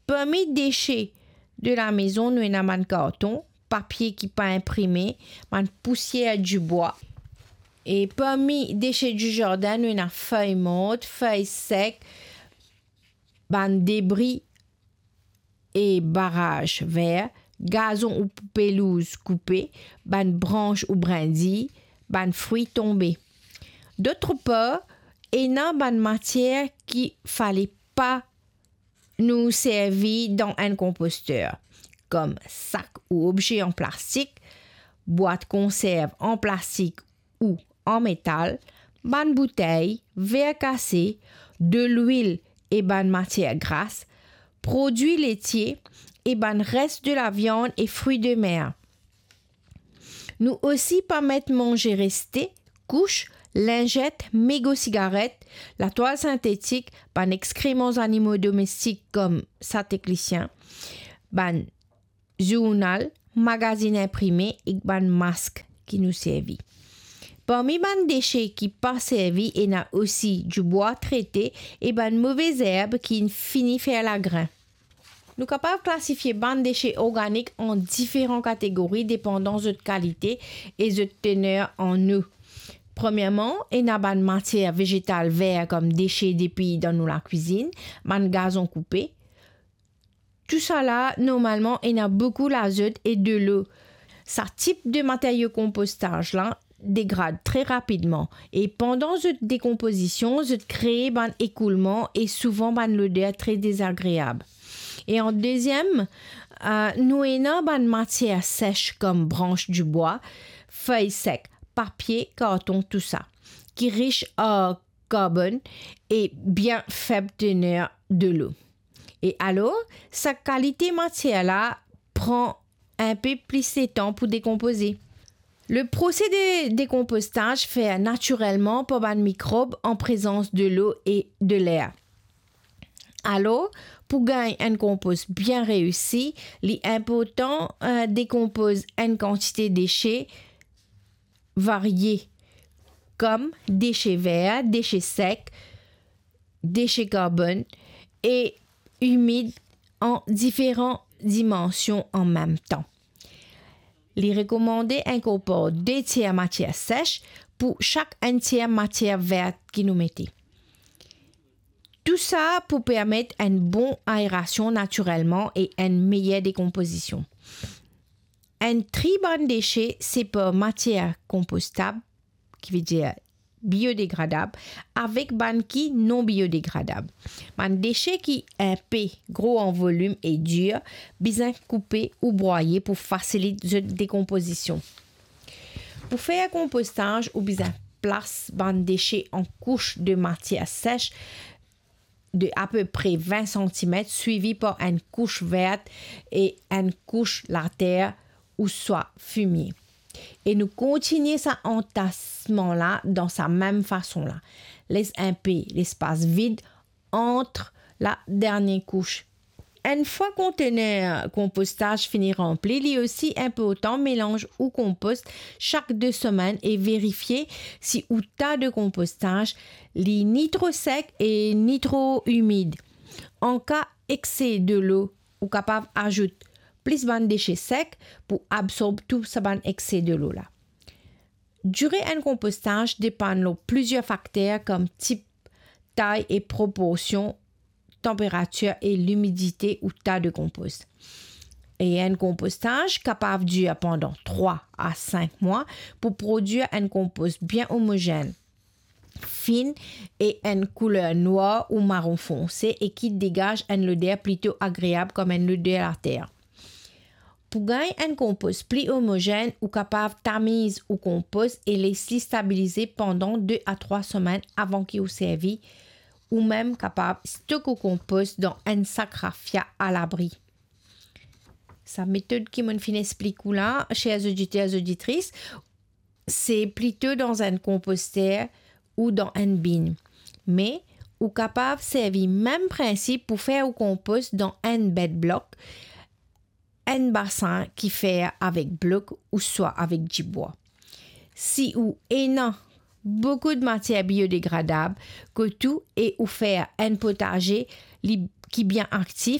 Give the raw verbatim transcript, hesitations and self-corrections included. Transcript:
Parmi les déchets de la maison, nous avons un carton, papier qui pas imprimé, une poussière du bois. Et parmi les déchets du jardin, nous avons feuilles mortes, feuilles secs, ban débris et barrages verts, gazon ou pelouse coupée, ban branches ou brindilles, ban fruits tombés. D'autre part, il y a ban matière qui fallait pas nous servir dans un composteur, comme sac ou objets en plastique, boîte conserve en plastique ou en métal, ban bouteille, verre cassé, de l'huile et ban matière grasse, produits laitiers et ban reste de la viande et fruits de mer. Nous aussi pas mettre manger resté, couches, lingettes, mégots cigarettes, la toile synthétique, ban excréments animaux domestiques comme satéclicien, ban journal, magazine imprimé et ban masque qui nous servit. Parmi ban déchets qui pas servi, il y a aussi du bois traité et ban mauvaises herbes qui finit faire la grain. Nous sommes capables de classifier ban déchets organiques en différentes catégories dépendant de qualité et de teneur en eau. Premièrement, il y a ban matière végétale verte comme déchets d'épis dans la cuisine, ban gazon coupé. Tout ça là, normalement, il y a beaucoup d'azote et de l'eau. Ce type de matériau compostage là dégrade très rapidement et pendant cette décomposition, ça crée un écoulement et souvent une odeur très désagréable. Et en deuxième, euh, nous avons une matière sèche comme branches du bois, feuilles secs, papier, carton, tout ça, qui est riche en carbone et bien faible teneur de l'eau. Et alors, sa qualité matière-là prend un peu plus de temps pour décomposer. Le procédé de décompostage fait naturellement par un microbe en présence de l'eau et de l'air. Alors, pour gagner un compost bien réussi, il est important euh, de décomposer une quantité de déchets variés, comme déchets verts, déchets secs, déchets carbone et humides en différentes dimensions en même temps. Les recommandés incorporent deux tiers matière sèche pour chaque un tiers matière verte qui nous mettez. Tout ça pour permettre une bonne aération naturellement et une meilleure décomposition. Un tri bon déchet, c'est pour matière compostable, qui veut dire biodégradable, avec ban qui non biodégradable. Un déchet qui est un peu gros en volume et dur, bien coupé ou broyé pour faciliter la décomposition. Pour faire un compostage ou bien place ban déchet en couche de matière sèche de à peu près vingt centimètres, suivi par une couche verte et une couche la terre ou soit fumier. Et nous continuons ça entassement-là dans sa même façon-là. Laisse un peu l'espace vide entre la dernière couche. Une fois que le conteneur compostage finit rempli, il est aussi important mélange ou compost chaque deux semaines et vérifier si au tas de compostage, il ni trop sec et ni trop humide. En cas excès de l'eau, ou capable d'ajouter plus de déchets secs pour absorber tout ce excès de l'eau là. Durée un compostage dépend de plusieurs facteurs comme type, taille et proportion, température et l'humidité ou tas de compost. Et un compostage capable de durer pendant trois à cinq mois pour produire un compost bien homogène, fine et une couleur noire ou marron foncé et qui dégage une odeur plutôt agréable comme une odeur à la terre. Pour gagner un compost plus homogène ou capable de tamiser ou compost et laisser stabiliser pendant deux à trois semaines avant qu'il soit servi ou même capable de stocker au compost dans un sac raffia à l'abri. Sa méthode qui m'en fin explique là, chers auditeurs et auditrices, c'est plutôt dans un composteur ou dans un bin. Mais ou capable de servir même principe pour faire au compost dans un bed block, un bassin qui fait avec bloc ou soit avec du bois. Si ou ayant beaucoup de matière biodégradable, que tout est ou faire un potager qui bien actif